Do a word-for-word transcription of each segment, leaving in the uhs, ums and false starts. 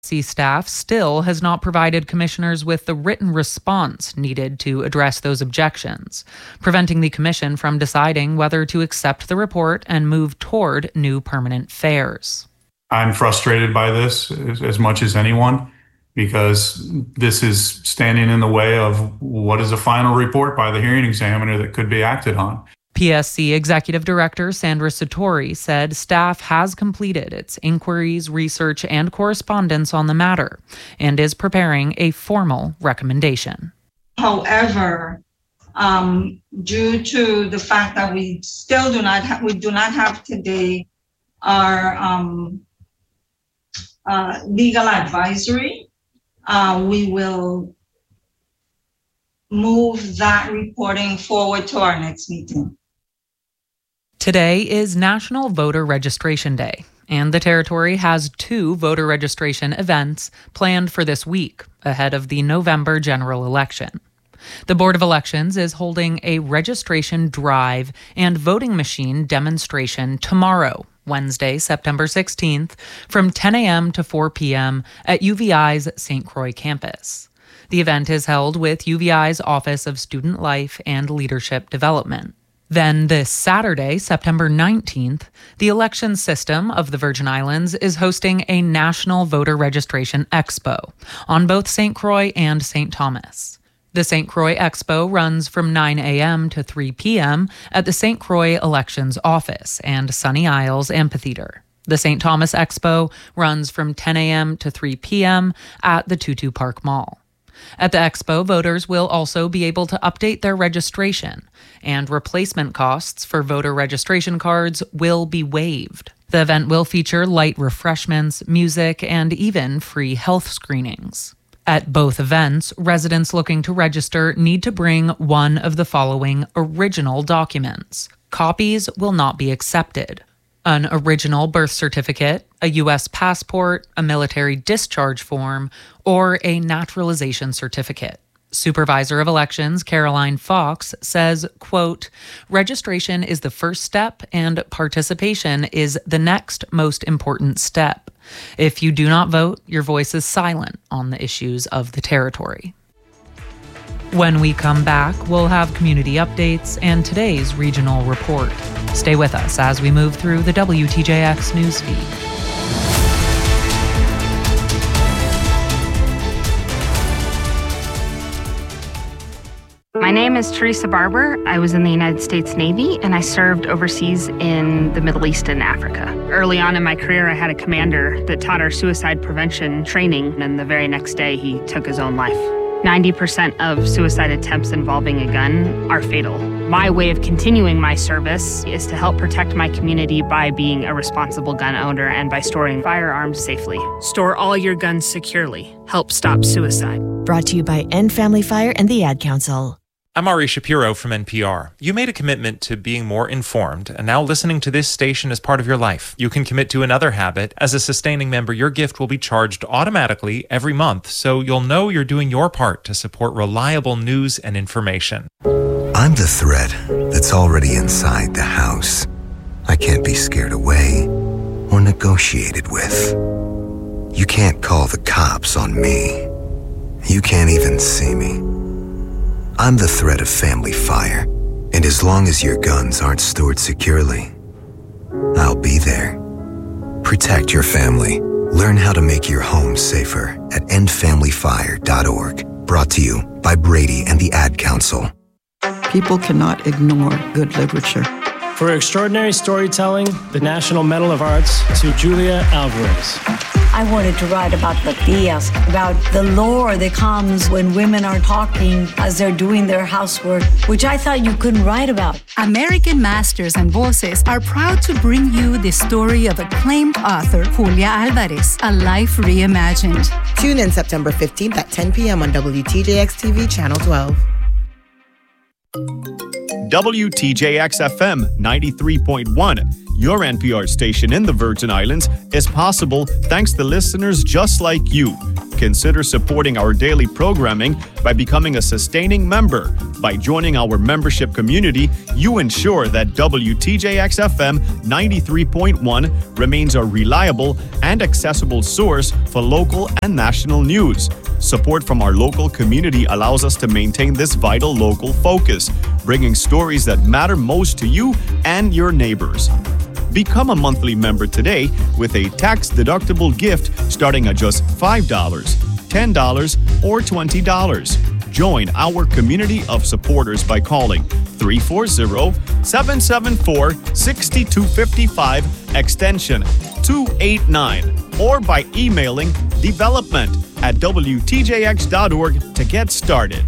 C staff still has not provided commissioners with the written response needed to address those objections, preventing the commission from deciding whether to accept the report and move toward new permanent fares. I'm frustrated by this as, as much as anyone, because this is standing in the way of what is a final report by the hearing examiner that could be acted on. P S C Executive Director Sandra Satori said staff has completed its inquiries, research, and correspondence on the matter and is preparing a formal recommendation. However, um, due to the fact that we still do not have, we do not have today our um, uh, legal advisory, uh, we will move that reporting forward to our next meeting. Today is National Voter Registration Day, and the Territory has two voter registration events planned for this week, ahead of the November general election. The Board of Elections is holding a registration drive and voting machine demonstration tomorrow, Wednesday, September sixteenth, from ten a.m. to four p.m. at U V I's Saint Croix campus. The event is held with U V I's Office of Student Life and Leadership Development. Then this Saturday, September nineteenth, the election system of the Virgin Islands is hosting a National Voter Registration Expo on both Saint Croix and Saint Thomas. The Saint Croix Expo runs from nine a.m. to three p.m. at the Saint Croix Elections Office and Sunny Isles Amphitheater. The Saint Thomas Expo runs from ten a.m. to three p.m. at the Tutu Park Mall. At the expo, voters will also be able to update their registration, and replacement costs for voter registration cards will be waived. The event will feature light refreshments, music, and even free health screenings. At both events, residents looking to register need to bring one of the following original documents. Copies will not be accepted: an original birth certificate, a U S passport, a military discharge form, or a naturalization certificate. Supervisor of Elections Caroline Fox says, quote, "Registration is the first step and participation is the next most important step. If you do not vote, your voice is silent on the issues of the territory." When we come back, we'll have community updates and today's regional report. Stay with us as we move through the W T J X newsfeed. My name is Teresa Barber. I was in the United States Navy, and I served overseas in the Middle East and Africa. Early on in my career, I had a commander that taught our suicide prevention training, and the very next day, he took his own life. ninety percent of suicide attempts involving a gun are fatal. My way of continuing my service is to help protect my community by being a responsible gun owner and by storing firearms safely. Store all your guns securely. Help stop suicide. Brought to you by End Family Fire and the Ad Council. I'm Ari Shapiro from N P R. You made a commitment to being more informed, and now listening to this station is part of your life. You can commit to another habit. As a sustaining member, your gift will be charged automatically every month, so you'll know you're doing your part to support reliable news and information. I'm the thread that's already inside the house. I can't be scared away or negotiated with. You can't call the cops on me. You can't even see me. I'm the threat of family fire, and as long as your guns aren't stored securely, I'll be there. Protect your family. Learn how to make your home safer at end family fire dot org. Brought to you by Brady and the Ad Council. People cannot ignore good literature. For extraordinary storytelling, the National Medal of Arts to Julia Alvarez. I wanted to write about the tías, about the lore that comes when women are talking as they're doing their housework, which I thought you couldn't write about. American Masters and Voices are proud to bring you the story of acclaimed author Julia Alvarez, A Life Reimagined. Tune in September fifteenth at ten p.m. on W T J X T V Channel twelve. W T J X F M ninety-three point one, your N P R station in the Virgin Islands, is possible thanks to listeners just like you. consider supporting our daily programming by becoming a sustaining member. By joining our membership community, you ensure that W T J X F M ninety-three point one remains a reliable and accessible source for local and national news. Support from our local community allows us to maintain this vital local focus, bringing stories that matter most to you and your neighbors. Become a monthly member today with a tax-deductible gift starting at just five dollars, ten dollars, or twenty dollars. Join our community of supporters by calling three four zero, seven seven four, six two five five extension two eight nine or by emailing development at W T J X dot org to get started.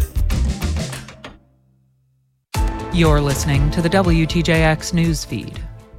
You're listening to the W T J X news feed.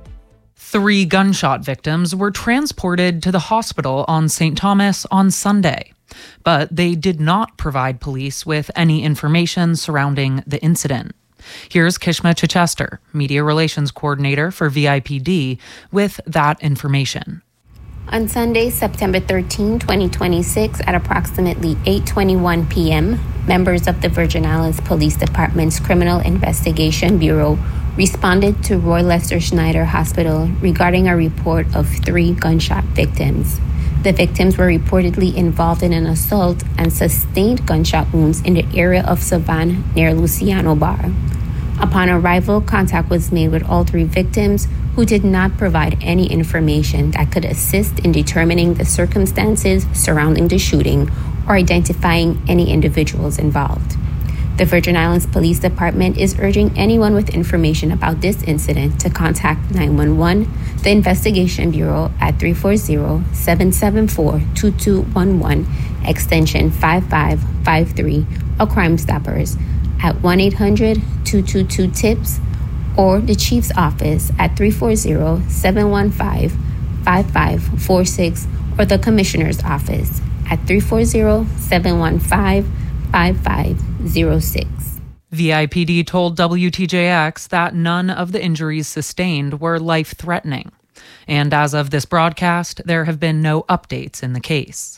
Three gunshot victims were transported to the hospital on Saint Thomas on Sunday, but they did not provide police with any information surrounding the incident. Here's Kishma Chichester, Media Relations Coordinator for V I P D, with that information. On Sunday, September thirteenth, twenty twenty-six, at approximately eight twenty-one p.m., members of the Virgin Islands Police Department's Criminal Investigation Bureau responded to Roy Lester Schneider Hospital regarding a report of three gunshot victims. The victims were reportedly involved in an assault and sustained gunshot wounds in the area of Savan near Luciano Bar. Upon arrival, contact was made with all three victims, who did not provide any information that could assist in determining the circumstances surrounding the shooting or identifying any individuals involved. The Virgin Islands Police Department is urging anyone with information about this incident to contact nine one one, the Investigation Bureau at three four zero, seven seven four, two two one one, extension five five five three, or Crime Stoppers at one eight hundred, two two two, TIPS, or the Chief's Office at three four zero, seven one five, five five four six, or the Commissioner's Office at three four zero, seven one five, five five zero six. V I P D told W T J X that none of the injuries sustained were life-threatening. And as of this broadcast, there have been no updates in the case.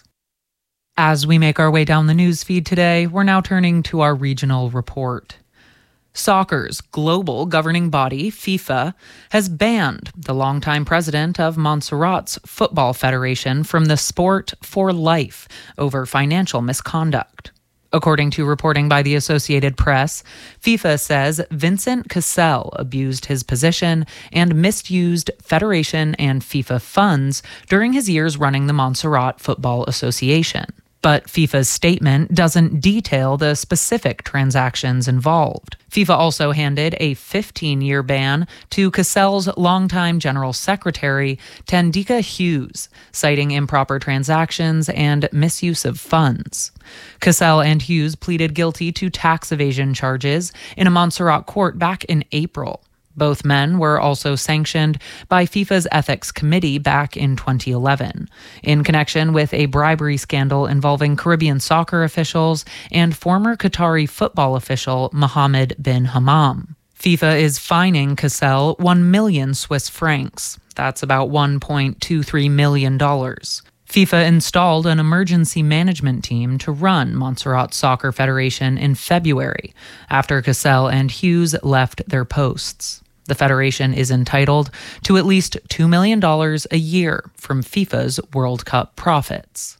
As we make our way down the news feed today, we're now turning to our regional report. Soccer's global governing body, FIFA, has banned the longtime president of Montserrat's Football Federation from the sport for life over financial misconduct. According to reporting by the Associated Press, FIFA says Vincent Cassel abused his position and misused Federation and FIFA funds during his years running the Montserrat Football Association. But FIFA's statement doesn't detail the specific transactions involved. FIFA also handed a fifteen-year ban to Cassel's longtime general secretary, Tandika Hughes, citing improper transactions and misuse of funds. Cassel and Hughes pleaded guilty to tax evasion charges in a Montserrat court back in April. Both men were also sanctioned by FIFA's Ethics Committee back in twenty eleven, in connection with a bribery scandal involving Caribbean soccer officials and former Qatari football official Mohammed bin Hammam. FIFA is fining Cassel one million Swiss francs. That's about one point two three million dollars. FIFA installed an emergency management team to run Montserrat Soccer Federation in February, after Cassel and Hughes left their posts. The federation is entitled to at least two million dollars a year from FIFA's World Cup profits.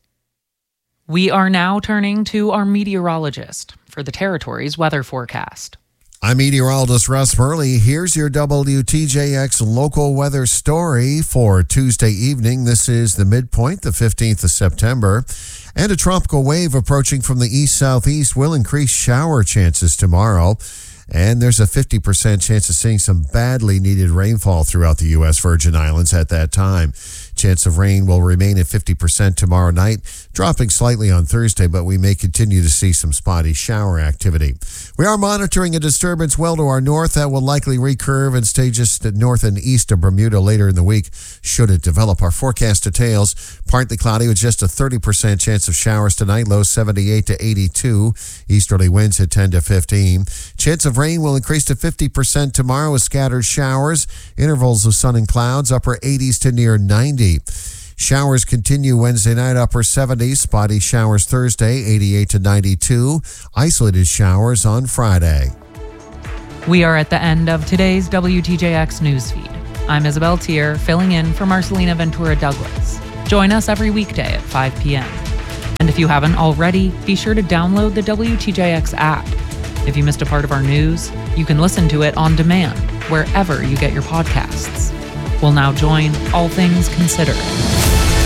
We are now turning to our meteorologist for the territory's weather forecast. I'm meteorologist Russ Burley. Here's your W T J X local weather story for Tuesday evening. This is the midpoint, the fifteenth of September. And a tropical wave approaching from the east-southeast will increase shower chances tomorrow. And there's a fifty percent chance of seeing some badly needed rainfall throughout the U S Virgin Islands at that time. Chance of rain will remain at fifty percent tomorrow night, dropping slightly on Thursday, but we may continue to see some spotty shower activity. We are monitoring a disturbance well to our north that will likely recurve and stay just north and east of Bermuda later in the week, should it develop. Our forecast details: partly cloudy with just a thirty percent chance of showers tonight, low seventy-eight to eighty-two, easterly winds at ten to fifteen. Chance of rain will increase to fifty percent tomorrow with scattered showers, intervals of sun and clouds, upper eighties to near ninety. Showers continue Wednesday night, upper seventies. Spotty showers Thursday, eighty-eight to ninety-two. Isolated showers on Friday. We are at the end of today's W T J X newsfeed. I'm Isabel Tier, filling in for Marcelina Ventura Douglas. Join us every weekday at five p.m. And if you haven't already, be sure to download the W T J X app. If you missed a part of our news, you can listen to it on demand, wherever you get your podcasts. We'll now join All Things Considered.